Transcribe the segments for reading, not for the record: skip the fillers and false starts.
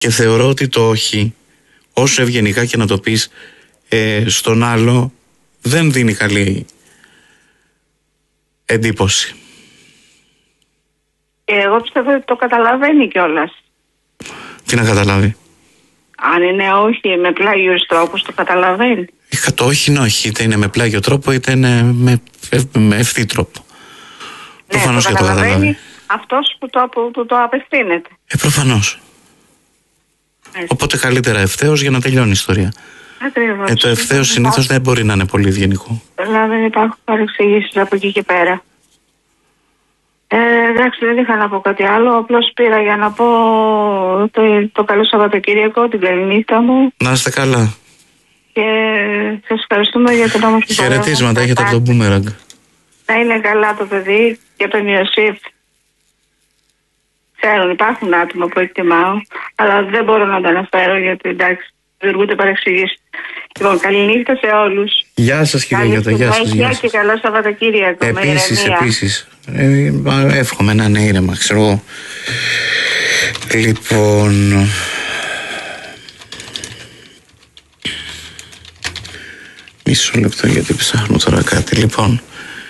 Και θεωρώ ότι το όχι, όσο ευγενικά και να το πεις, στον άλλο δεν δίνει καλή εντύπωση. Και εγώ πιστεύω ότι το καταλαβαίνει κιόλας. Τι να καταλάβει? Αν είναι όχι με πλάγιους τρόπους, το καταλαβαίνει. Το όχι είναι όχι, είτε είναι με πλάγιο τρόπο είτε είναι με ευθύ τρόπο. Προφανώς και το καταλαβαίνει. Αυτός που το απευθύνεται. Προφανώς. Οπότε καλύτερα ευθέως για να τελειώνει η ιστορία. Ακριβώς. Το ευθέως συνήθως δεν μπορεί να είναι πολύ ευγενικό. Δηλαδή δεν υπάρχουν παρεξηγήσεις από εκεί και πέρα. Εντάξει, δεν είχα να πω κάτι άλλο. Απλώς πήρα για να πω το καλό Σαββατοκύριακο, την καληνύχτα μου. Να είστε καλά. Και σας ευχαριστούμε για τον όμως που χαιρετίσματα έχετε από τον Μπούμεραγκ. Να είναι καλά το παιδί και τον Ιωσήφ. Ξέρουν, υπάρχουν άτομα που εκτιμάω, αλλά δεν μπορώ να τα αναφέρω γιατί εντάξει, δημιουργούνται παρεξηγήσεις. Λοιπόν, καληνύχτα σε όλους. Γεια σας κυρία Γιώτα, γεια σας. Γεια και καλό Σαββατοκύριακο. Επίσης. Εύχομαι να είναι ήρεμα, ξέρω εγώ. Λοιπόν, μισό λεπτό γιατί ψάχνω τώρα κάτι. Λοιπόν,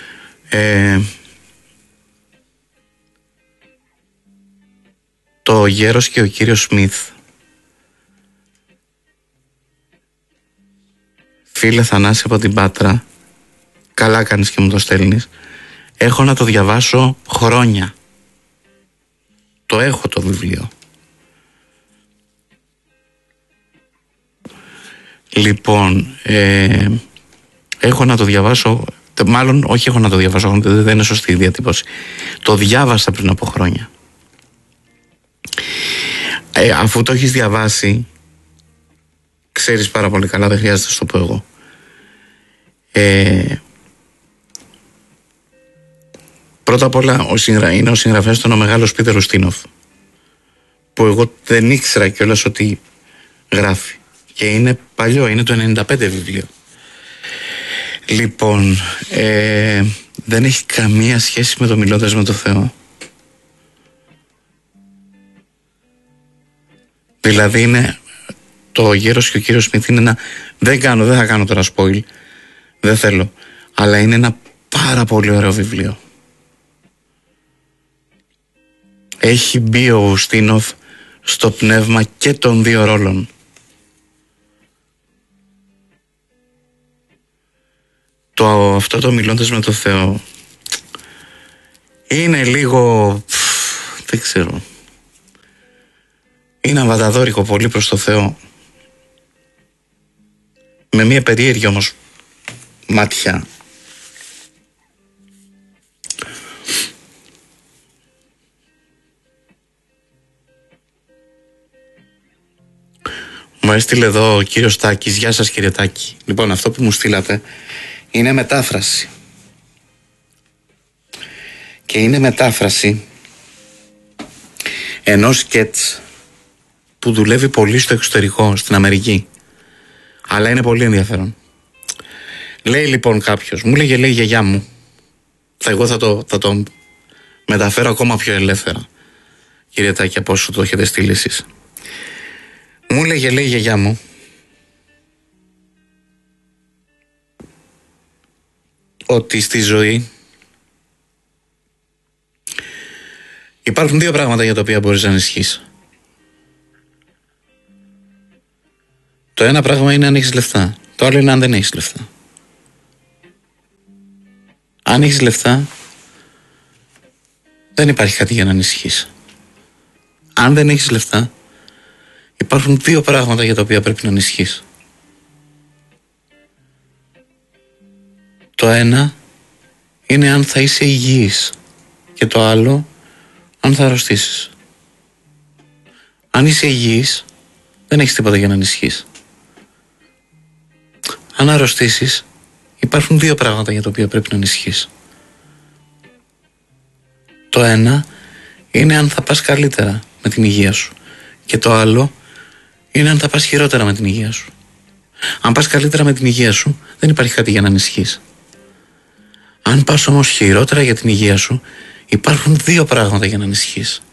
το γέρος και ο κύριος Σμιθ. Φίλε Θανάση από την Πάτρα, καλά κάνεις και μου το στέλνεις. Έχω να το διαβάσω χρόνια. Το έχω το βιβλίο. Λοιπόν, έχω να το διαβάσω, μάλλον όχι έχω να το διαβάσω, δεν είναι σωστή η διατύπωση. Το διάβασα πριν από χρόνια. Αφού το έχεις διαβάσει, ξέρεις πάρα πολύ καλά, δεν χρειάζεται να το πω εγώ. Πρώτα απ' όλα είναι ο συγγραφέας του ο μεγάλος Πίτερ Ουστίνοφ, που εγώ δεν ήξερα κιόλας ότι γράφει, και είναι παλιό, είναι το 95 βιβλίο. Λοιπόν, δεν έχει καμία σχέση με το Μιλώντας με το Θεό. Δηλαδή είναι το γέρος και ο κύριος Σμιθ είναι ένα, δεν θα κάνω τώρα spoil, δεν θέλω, αλλά είναι ένα πάρα πολύ ωραίο βιβλίο. Έχει μπει ο Ουστίνοφ στο πνεύμα και των δύο ρόλων. Αυτό το Μιλώντας με το Θεό είναι λίγο, δεν ξέρω, είναι αβαταδόρικο πολύ προς το Θεό, με μια περίεργη όμως μάτια. Μου έστειλε εδώ ο κύριος Τάκης. Γεια σας κύριε Τάκη. Λοιπόν, αυτό που μου στείλατε είναι μετάφραση. Και είναι μετάφραση ενός σκέτς που δουλεύει πολύ στο εξωτερικό, στην Αμερική. Αλλά είναι πολύ ενδιαφέρον. Λέει λοιπόν κάποιος, μου λέγε, λέει η γιαγιά μου, εγώ θα το μεταφέρω ακόμα πιο ελεύθερα, κύριε Τάκη, από όσο το έχετε στείλει εσείς. Μου λέγε, λέει η γιαγιά μου, ότι στη ζωή υπάρχουν δύο πράγματα για τα οποία μπορείς να ανησυχείς. Το ένα πράγμα είναι αν έχεις λεφτά. Το άλλο είναι αν δεν έχεις λεφτά. Αν έχεις λεφτά, δεν υπάρχει κάτι για να ανησυχείς. Αν δεν έχεις λεφτά, υπάρχουν δύο πράγματα για τα οποία πρέπει να ανησυχείς. Το ένα είναι αν θα είσαι υγιής και το άλλο αν θα αρρωστήσεις. Αν είσαι υγιής, δεν έχεις τίποτα για να ανησυχείς. Αν αρρωστήσεις, υπάρχουν δύο πράγματα για τα οποία πρέπει να ανησυχείς. Το ένα είναι αν θα πας καλύτερα με την υγεία σου και το άλλο είναι αν θα πας χειρότερα με την υγεία σου. Αν πας καλύτερα με την υγεία σου, δεν υπάρχει κάτι για να ανησυχείς. Αν πας όμως χειρότερα για την υγεία σου, υπάρχουν δύο πράγματα για να ανησυχείς.